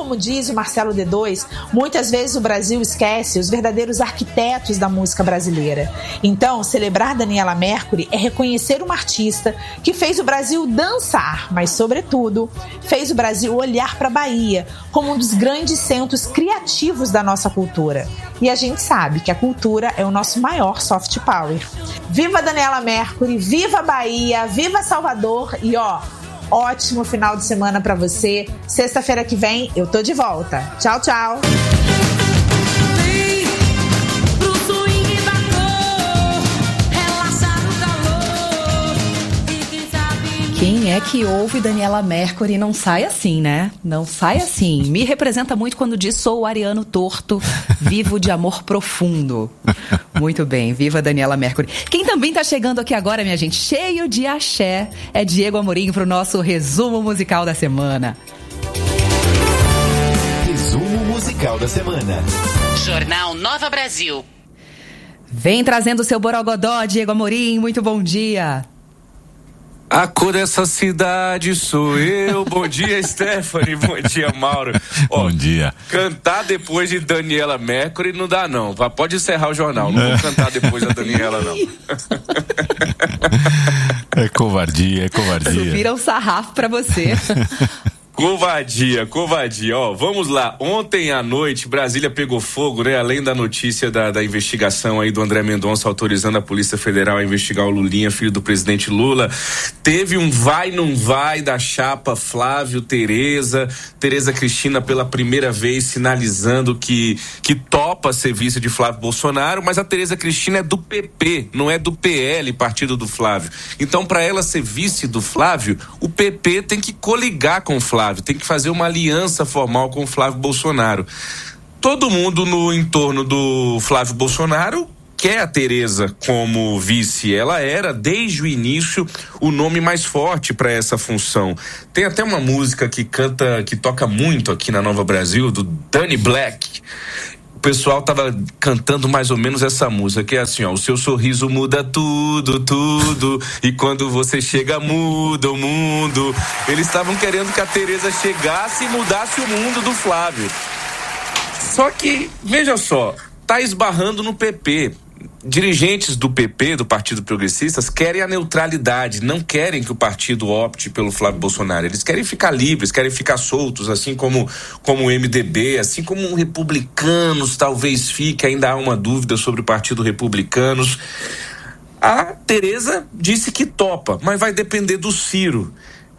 como diz o Marcelo D2, muitas vezes o Brasil esquece os verdadeiros arquitetos da música brasileira. Então, celebrar Daniela Mercury é reconhecer uma artista que fez o Brasil dançar, mas, sobretudo, fez o Brasil olhar para a Bahia como um dos grandes centros criativos da nossa cultura. E a gente sabe que a cultura é o nosso maior soft power. Viva Daniela Mercury, viva Bahia, viva Salvador e ótimo final de semana pra você. Sexta-feira que vem eu tô de volta. Tchau, tchau. Quem é que ouve Daniela Mercury e não sai assim, né? Não sai assim. Me representa muito quando diz sou o ariano torto, vivo de amor profundo. Muito bem, viva Daniela Mercury. Quem também tá chegando aqui agora, minha gente, cheio de axé, é Diego Amorim pro nosso resumo musical da semana. Resumo musical da semana. Jornal Nova Brasil. Vem trazendo o seu borogodó, Diego Amorim, muito bom dia. A cor dessa cidade sou eu. Bom dia, Stephanie. Bom dia, Mauro. Bom dia. Cantar depois de Daniela Mercury não dá, não. Pode encerrar o jornal. Não vou cantar depois da Daniela, não. É covardia. Subiram o sarrafo pra você. Covardia. Vamos lá. Ontem à noite, Brasília pegou fogo, né? Além da notícia da investigação aí do André Mendonça autorizando a Polícia Federal a investigar o Lulinha, filho do presidente Lula. Teve um vai, não vai da chapa Flávio, Tereza Cristina pela primeira vez sinalizando que topa ser vice de Flávio Bolsonaro, mas a Tereza Cristina é do PP, não é do PL, partido do Flávio. Então, para ela ser vice do Flávio, o PP tem que coligar com o Flávio, tem que fazer uma aliança formal com o Flávio Bolsonaro. Todo mundo no entorno do Flávio Bolsonaro quer a Tereza como vice. Ela era, desde o início, o nome mais forte para essa função. Tem até uma música que toca muito aqui na Nova Brasil, do Danny Black. O pessoal tava cantando mais ou menos essa música, que é assim, o seu sorriso muda tudo, e quando você chega muda o mundo. Eles estavam querendo que a Tereza chegasse e mudasse o mundo do Flávio. Só que, veja só, tá esbarrando no PP. Dirigentes do PP, do Partido Progressistas, querem a neutralidade, não querem que o partido opte pelo Flávio Bolsonaro. Eles querem ficar livres, querem ficar soltos, assim como o MDB, assim como Republicanos talvez fique, ainda há uma dúvida sobre o Partido Republicanos. A Tereza disse que topa, mas vai depender do Ciro.